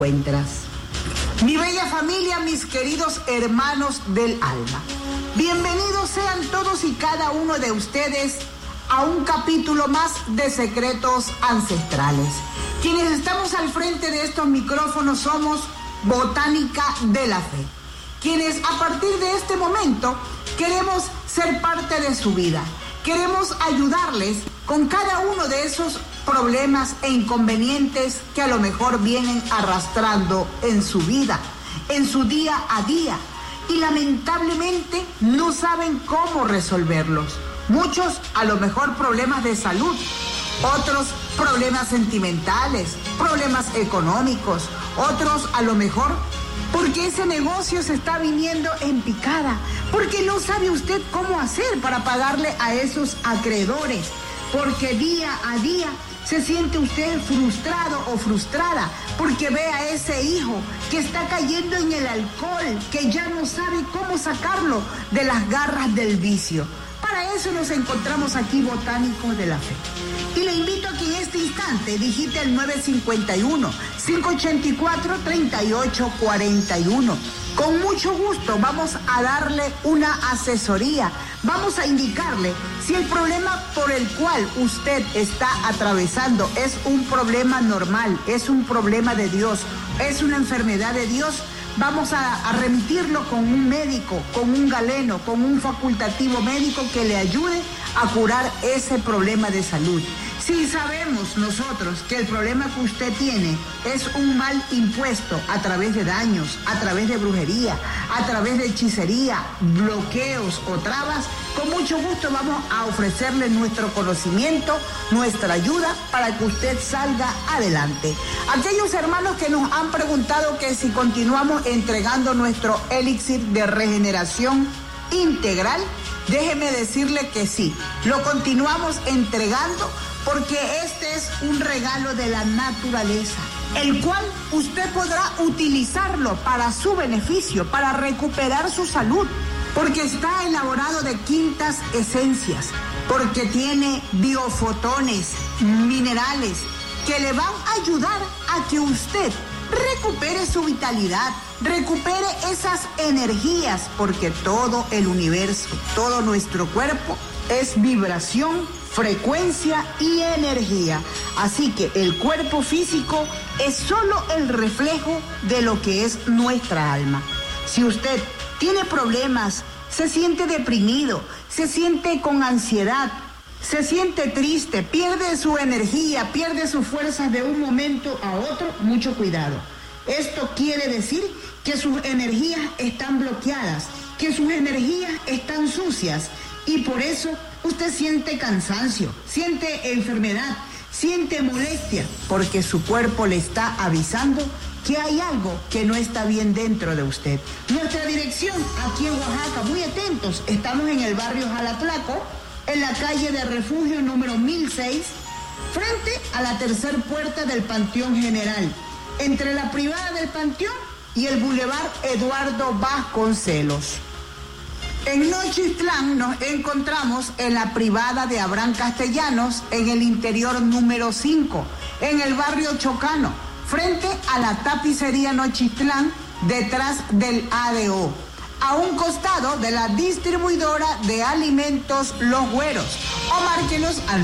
encuentras. Mi bella familia, mis queridos hermanos del alma, bienvenidos sean todos y cada uno de ustedes a un capítulo más de Secretos Ancestrales. Quienes estamos al frente de estos micrófonos somos Botánica de la Fe, quienes a partir de este momento queremos ser parte de su vida. Queremos ayudarles con cada uno de esos problemas e inconvenientes que a lo mejor vienen arrastrando en su vida, en su día a día, y lamentablemente no saben cómo resolverlos. Muchos a lo mejor problemas de salud, otros problemas sentimentales, problemas económicos, otros a lo mejor porque ese negocio se está viniendo en picada, porque no sabe usted cómo hacer para pagarle a esos acreedores, porque día a día se siente usted frustrado o frustrada, porque ve a ese hijo que está cayendo en el alcohol, que ya no sabe cómo sacarlo de las garras del vicio. Para eso nos encontramos aquí, Botánicos de la Fe. Y le invito a que en este instante digite el 951-584-3841. Con mucho gusto vamos a darle una asesoría. Vamos a indicarle si el problema por el cual usted está atravesando es un problema normal, es un problema de Dios, es una enfermedad de Dios. Vamos a remitirlo con un médico, con un galeno, con un facultativo médico que le ayude a curar ese problema de salud. Si sabemos nosotros que el problema que usted tiene es un mal impuesto a través de daños, a través de brujería, a través de hechicería, bloqueos o trabas, con mucho gusto vamos a ofrecerle nuestro conocimiento, nuestra ayuda para que usted salga adelante. Aquellos hermanos que nos han preguntado que si continuamos entregando nuestro elixir de regeneración integral, déjeme decirle que sí, lo continuamos entregando porque este es un regalo de la naturaleza, el cual usted podrá utilizarlo para su beneficio, para recuperar su salud, porque está elaborado de quintas esencias, porque tiene biofotones, minerales, que le van a ayudar a que usted recupere su vitalidad, recupere esas energías, porque todo el universo, todo nuestro cuerpo es vibración, frecuencia y energía. Así que el cuerpo físico es solo el reflejo de lo que es nuestra alma. Si usted tiene problemas, se siente deprimido, se siente con ansiedad, se siente triste, pierde su energía, pierde sus fuerzas de un momento a otro, mucho cuidado. Esto quiere decir que sus energías están bloqueadas, que sus energías están sucias, y por eso usted siente cansancio, siente enfermedad, siente molestia, porque su cuerpo le está avisando que hay algo que no está bien dentro de usted. Nuestra dirección aquí en Oaxaca, muy atentos, estamos en el barrio Jalatlaco, en la calle de Refugio número 1006, frente a la tercer puerta del Panteón General, entre la privada del Panteón y el Boulevard Eduardo Vasconcelos. En Nochistlán nos encontramos en la privada de Abraham Castellanos, en el interior número 5, en el barrio Chocano, frente a la tapicería Nochistlán, detrás del ADO, a un costado de la distribuidora de alimentos Los Güeros, o márquenos al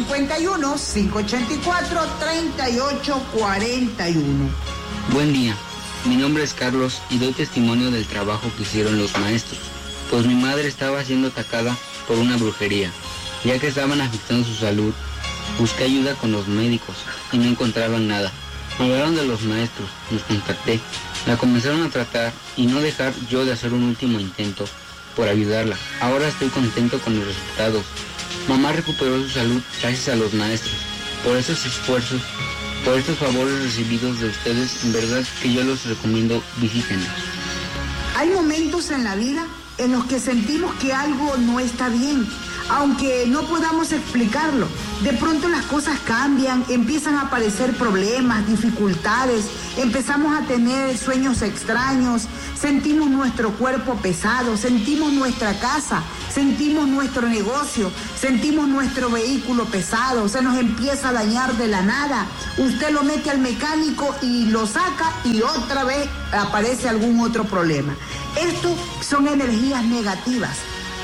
951-584-3841. Buen día, mi nombre es Carlos y doy testimonio del trabajo que hicieron los maestros, pues mi madre estaba siendo atacada por una brujería. Ya que estaban afectando su salud, busqué ayuda con los médicos y no encontraban nada. Me hablaron de los maestros, los contacté, la comenzaron a tratar y no dejar yo de hacer un último intento por ayudarla. Ahora estoy contento con los resultados. Mamá recuperó su salud gracias a los maestros. Por esos esfuerzos, por estos favores recibidos de ustedes, en verdad que yo los recomiendo, visítenlos. Hay momentos en la vida en los que sentimos que algo no está bien, aunque no podamos explicarlo, de pronto las cosas cambian, empiezan a aparecer problemas, dificultades, empezamos a tener sueños extraños, sentimos nuestro cuerpo pesado, sentimos nuestra casa, sentimos nuestro negocio, sentimos nuestro vehículo pesado, se nos empieza a dañar de la nada. Usted lo mete al mecánico y lo saca y otra vez aparece algún otro problema. Esto son energías negativas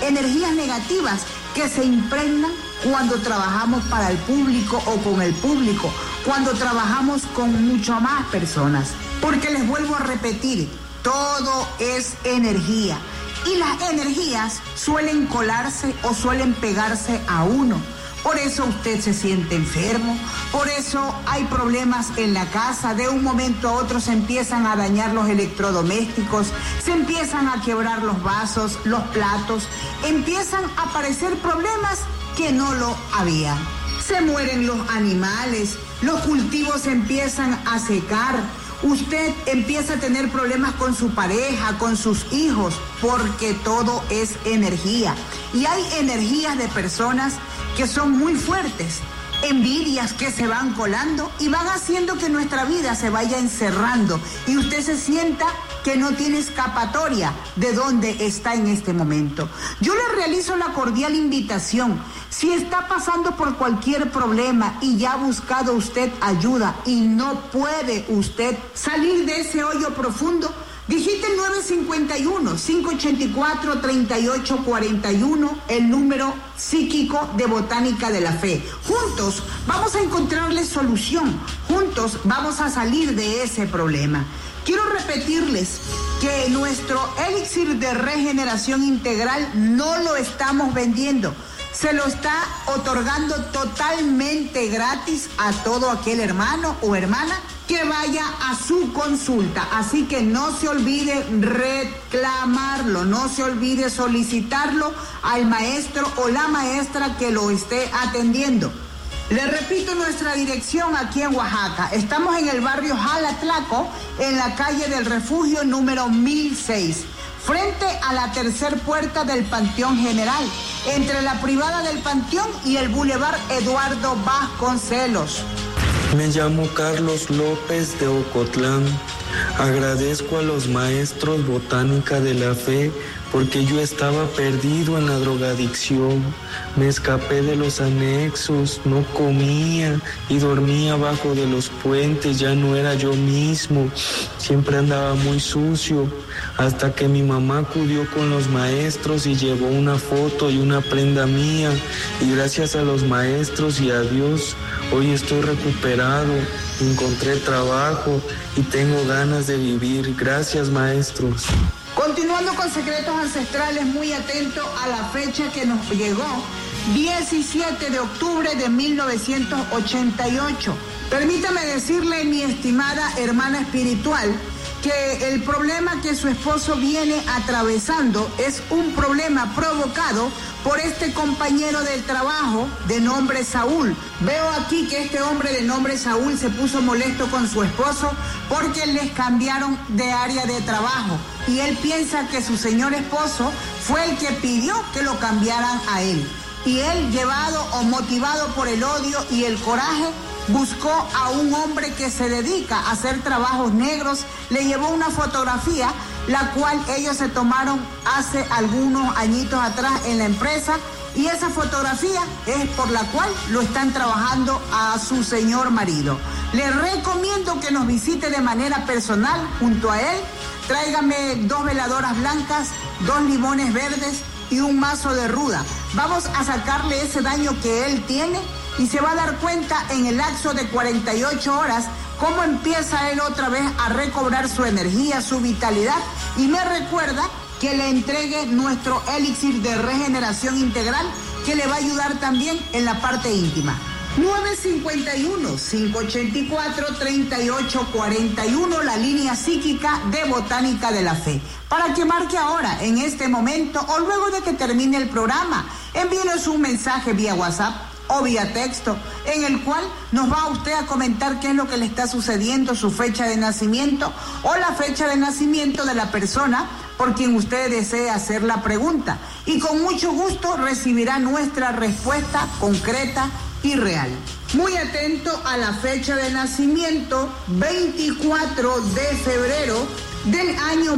que se impregnan cuando trabajamos para el público o con el público, cuando trabajamos con mucho más personas. Porque les vuelvo a repetir, todo es energía. Y las energías suelen colarse o suelen pegarse a uno. Por eso usted se siente enfermo, por eso hay problemas en la casa, de un momento a otro se empiezan a dañar los electrodomésticos, se empiezan a quebrar los vasos, los platos, empiezan a aparecer problemas que no lo había. Se mueren los animales, los cultivos empiezan a secar, usted empieza a tener problemas con su pareja, con sus hijos, porque todo es energía. Y hay energías de personas que son muy fuertes, envidias que se van colando y van haciendo que nuestra vida se vaya encerrando y usted se sienta que no tiene escapatoria de dónde está en este momento. Yo le realizo la cordial invitación. Si está pasando por cualquier problema y ya ha buscado usted ayuda y no puede usted salir de ese hoyo profundo, digite el 951-584-3841, el número psíquico de Botánica de la Fe. Juntos vamos a encontrarle solución, juntos vamos a salir de ese problema. Quiero repetirles que nuestro elixir de regeneración integral no lo estamos vendiendo. Se lo está otorgando totalmente gratis a todo aquel hermano o hermana que vaya a su consulta. Así que no se olvide reclamarlo, no se olvide solicitarlo al maestro o la maestra que lo esté atendiendo. Le repito nuestra dirección aquí en Oaxaca. Estamos en el barrio Jalatlaco, en la calle del Refugio número 1006. Frente a la tercer puerta del Panteón General, entre la privada del Panteón y el Boulevard Eduardo Vasconcelos. Me llamo Carlos López de Ocotlán. Agradezco a los maestros Botánica de la Fe porque yo estaba perdido en la drogadicción. Me escapé de los anexos, no comía y dormía abajo de los puentes, ya no era yo mismo. Siempre andaba muy sucio, hasta que mi mamá acudió con los maestros y llevó una foto y una prenda mía. Y gracias a los maestros y a Dios, hoy estoy recuperado, encontré trabajo y tengo ganas de vivir. Gracias, maestros. Continuando con secretos ancestrales, muy atento a la fecha que nos llegó, 17 de octubre de 1988. Permítame decirle, mi estimada hermana espiritual, que el problema que su esposo viene atravesando es un problema provocado por este compañero del trabajo de nombre Saúl. Veo aquí que este hombre de nombre Saúl se puso molesto con su esposo porque les cambiaron de área de trabajo y él piensa que su señor esposo fue el que pidió que lo cambiaran a él. Y él, llevado o motivado por el odio y el coraje, buscó a un hombre que se dedica a hacer trabajos negros, le llevó una fotografía, la cual ellos se tomaron hace algunos añitos atrás en la empresa, y esa fotografía es por la cual lo están trabajando a su señor marido. Le recomiendo que nos visite de manera personal junto a él. Tráigame 2 veladoras blancas, 2 limones verdes y un mazo de ruda. Vamos a sacarle ese daño que él tiene y se va a dar cuenta en el lapso de 48 horas cómo empieza él otra vez a recobrar su energía, su vitalidad, y me recuerda que le entregue nuestro elixir de regeneración integral que le va a ayudar también en la parte íntima. 951-584-3841, la línea psíquica de Botánica de la Fe. Para que marque ahora, en este momento o luego de que termine el programa, envíenos un mensaje vía WhatsApp o vía texto, en el cual nos va usted a comentar qué es lo que le está sucediendo, su fecha de nacimiento o la fecha de nacimiento de la persona por quien usted desee hacer la pregunta. Y con mucho gusto recibirá nuestra respuesta concreta y real. Muy atento a la fecha de nacimiento, 24 de febrero del año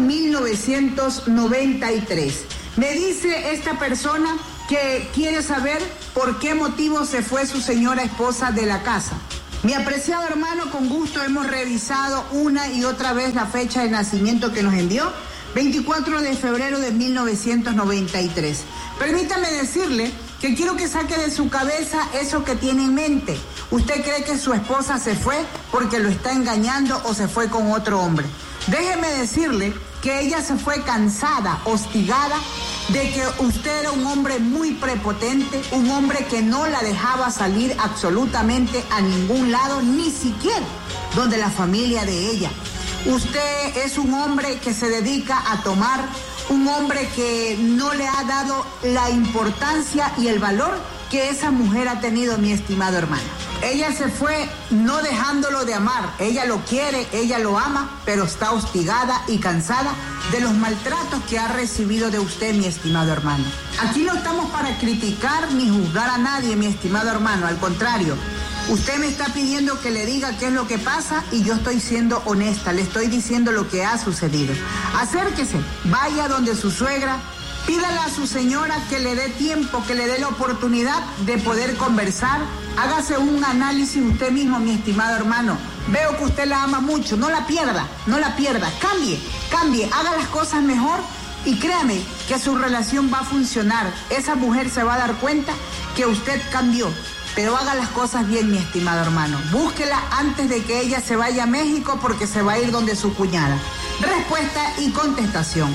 1993. Me dice esta persona que quiere saber por qué motivo se fue su señora esposa de la casa. Mi apreciado hermano, con gusto hemos revisado una y otra vez la fecha de nacimiento que nos envió, 24 de febrero de 1993. Permítame decirle que quiero que saque de su cabeza eso que tiene en mente. ¿Usted cree que su esposa se fue porque lo está engañando o se fue con otro hombre? Déjeme decirle que ella se fue cansada, hostigada, de que usted era un hombre muy prepotente, un hombre que no la dejaba salir absolutamente a ningún lado, ni siquiera donde la familia de ella. Usted es un hombre que se dedica a tomar, un hombre que no le ha dado la importancia y el valor que esa mujer ha tenido, mi estimado hermano. Ella se fue no dejándolo de amar, ella lo quiere, ella lo ama, pero está hostigada y cansada de los maltratos que ha recibido de usted, mi estimado hermano. Aquí no estamos para criticar ni juzgar a nadie, mi estimado hermano, al contrario. Usted me está pidiendo que le diga qué es lo que pasa y yo estoy siendo honesta, le estoy diciendo lo que ha sucedido. Acérquese, vaya donde su suegra, pídale a su señora que le dé tiempo, que le dé la oportunidad de poder conversar. Hágase un análisis usted mismo, mi estimado hermano. Veo que usted la ama mucho, no la pierda, cambie, haga las cosas mejor y créame que su relación va a funcionar. Esa mujer se va a dar cuenta que usted cambió. Pero haga las cosas bien, mi estimado hermano. Búsquela antes de que ella se vaya a México porque se va a ir donde su cuñada. Respuesta y contestación.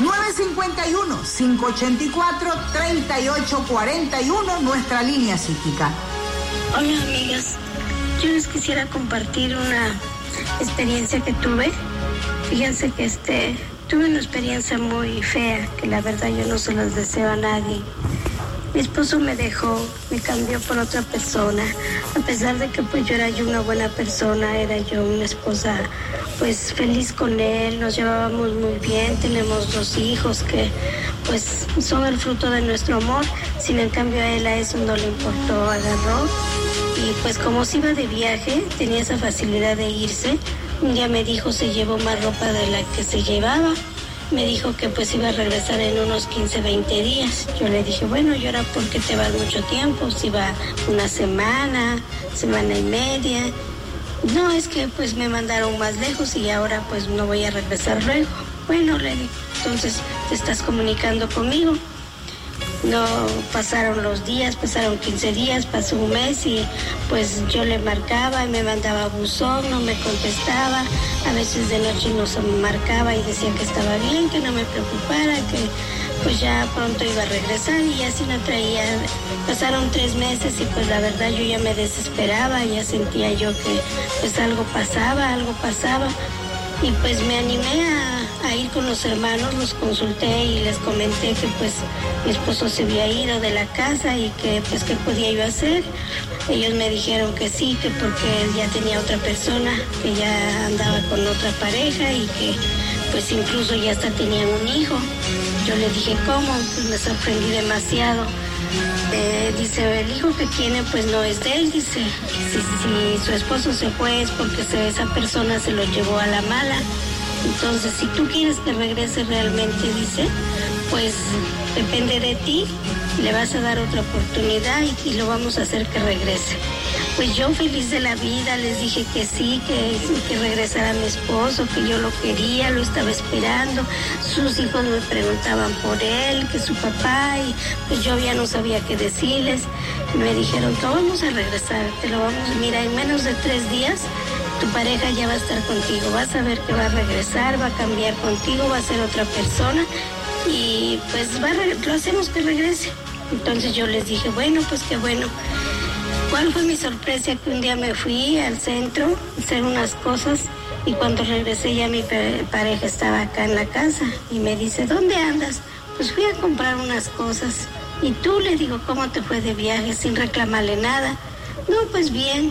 951-584-3841, nuestra línea psíquica. Hola, amigas. Yo les quisiera compartir una experiencia que tuve. Fíjense que tuve una experiencia muy fea, que la verdad yo no se las deseo a nadie. Mi esposo me dejó, me cambió por otra persona, a pesar de que pues yo era una buena persona, era yo una esposa pues feliz con él, nos llevábamos muy bien, tenemos 2 hijos que pues son el fruto de nuestro amor, sin en cambio a él a eso no le importó, agarró y pues como se iba de viaje, tenía esa facilidad de irse, un día me dijo se llevó más ropa de la que se llevaba. Me dijo que pues iba a regresar en unos 15, 20 días. Yo le dije, bueno, ¿y ahora por qué te vas mucho tiempo? Si va una semana, semana y media. No, es que pues me mandaron más lejos y ahora pues no voy a regresar luego. Bueno, le dije, entonces te estás comunicando conmigo. No pasaron los días, pasaron 15 días, pasó un mes y pues yo le marcaba y me mandaba buzón, no me contestaba. A veces de noche nos marcaba y decía que estaba bien, que no me preocupara, que pues ya pronto iba a regresar y así no traía. Pasaron 3 meses y pues la verdad yo ya me desesperaba, ya sentía yo que pues algo pasaba. Y pues me animé a ir con los hermanos, los consulté y les comenté que pues mi esposo se había ido de la casa y que pues qué podía yo hacer. Ellos me dijeron que sí, que porque él ya tenía otra persona, que ya andaba con otra pareja y que pues incluso ya hasta tenían un hijo. Yo le dije, ¿cómo? Pues me sorprendí demasiado. Dice, el hijo que tiene pues no es de él, dice, si su esposo se fue es porque esa persona se lo llevó a la mala. Entonces, si tú quieres que regrese realmente, dice, pues depende de ti, le vas a dar otra oportunidad y lo vamos a hacer que regrese. Pues yo feliz de la vida les dije que sí, que regresara mi esposo, que yo lo quería, lo estaba esperando. Sus hijos me preguntaban por él, que su papá, y pues yo ya no sabía qué decirles. Y me dijeron, te vamos a regresar, mira, en menos de 3 días tu pareja ya va a estar contigo, vas a ver que va a regresar, va a cambiar contigo, va a ser otra persona y pues lo hacemos que regrese. Entonces yo les dije, bueno, pues qué bueno. ¿Cuál fue mi sorpresa? Que un día me fui al centro a hacer unas cosas y cuando regresé ya mi pareja estaba acá en la casa y me dice, ¿dónde andas? Pues fui a comprar unas cosas. Y tú, le digo, ¿cómo te fue de viaje sin reclamarle nada? No, pues bien.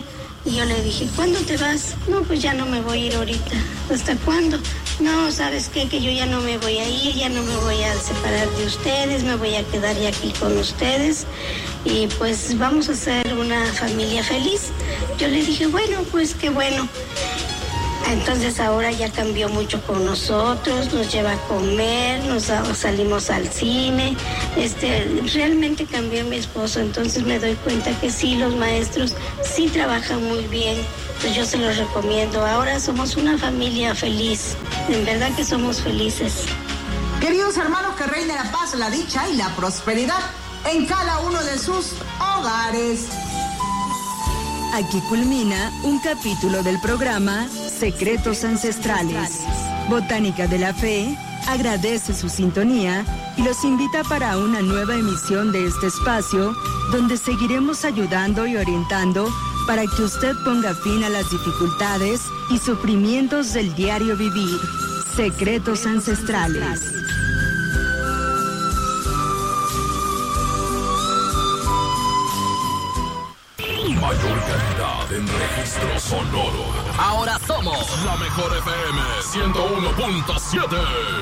Y yo le dije, ¿cuándo te vas? No, pues ya no me voy a ir ahorita. ¿Hasta cuándo? No, ¿sabes qué? Que yo ya no me voy a ir, ya no me voy a separar de ustedes, me voy a quedar ya aquí con ustedes y pues vamos a hacer una familia feliz. Yo le dije, bueno, pues qué bueno. Entonces ahora ya cambió mucho con nosotros, nos lleva a comer, salimos al cine, realmente cambió mi esposo, entonces me doy cuenta que sí, los maestros sí trabajan muy bien, pues yo se los recomiendo. Ahora somos una familia feliz, en verdad que somos felices. Queridos hermanos, que reine la paz, la dicha y la prosperidad en cada uno de sus hogares. Aquí culmina un capítulo del programa Secretos Ancestrales. Botánica de la Fe agradece su sintonía y los invita para una nueva emisión de este espacio donde seguiremos ayudando y orientando para que usted ponga fin a las dificultades y sufrimientos del diario vivir. Secretos Ancestrales. Mayor calidad en registro sonoro. Ahora somos la mejor FM 101.7.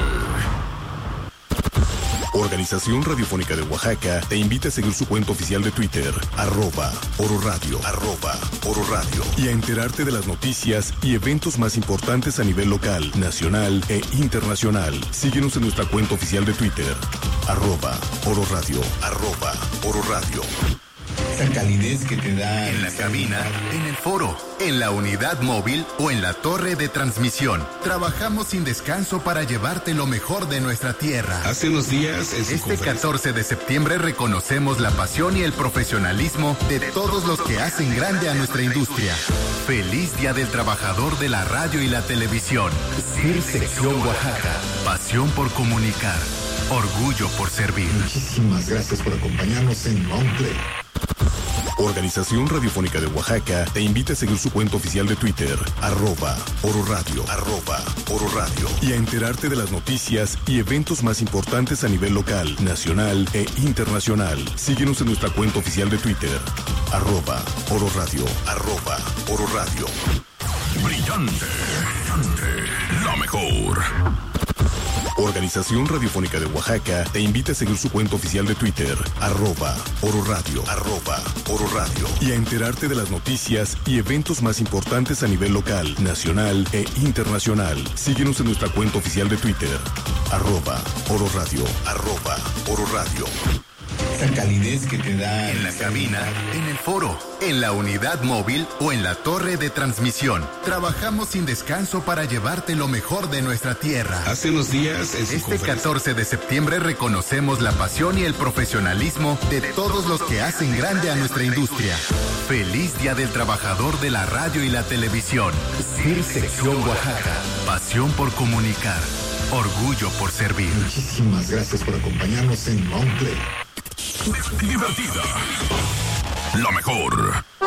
Organización Radiofónica de Oaxaca te invita a seguir su cuenta oficial de Twitter, @Ororadio, @Ororadio, y a enterarte de las noticias y eventos más importantes a nivel local, nacional e internacional. Síguenos en nuestra cuenta oficial de Twitter, @Ororadio, @Ororadio. Esa calidez que te da en la cabina, en el foro, en la unidad móvil o en la torre de transmisión. Trabajamos sin descanso para llevarte lo mejor de nuestra tierra. Hace unos días Este 14 de septiembre reconocemos la pasión y el profesionalismo de todos los que hacen grande a nuestra industria. Feliz Día del Trabajador de la Radio y la Televisión. CIR Sección Oaxaca. Pasión por comunicar. Orgullo por servir. Muchísimas gracias por acompañarnos en Monterrey. Organización Radiofónica de Oaxaca te invita a seguir su cuenta oficial de Twitter, @Ororadio, @Ororadio, y a enterarte de las noticias y eventos más importantes a nivel local, nacional e internacional. Síguenos en nuestra cuenta oficial de Twitter, @Ororadio, @Ororadio. Brillante, la mejor. Organización Radiofónica de Oaxaca te invita a seguir su cuenta oficial de Twitter, @Ororadio, @Ororadio, y a enterarte de las noticias y eventos más importantes a nivel local, nacional e internacional. Síguenos en nuestra cuenta oficial de Twitter, @Ororadio, @Ororadio. Esa calidez que te da en la cabina, en el foro, en la unidad móvil o en la torre de transmisión. Trabajamos sin descanso para llevarte lo mejor de nuestra tierra. Hace unos días Este 14 de septiembre reconocemos la pasión y el profesionalismo de todos los que hacen grande a nuestra industria. Feliz Día del Trabajador de la Radio y la Televisión. CIR Sección Oaxaca. Pasión por comunicar. Orgullo por servir. Muchísimas gracias por acompañarnos en Monterrey. Divertida. La mejor.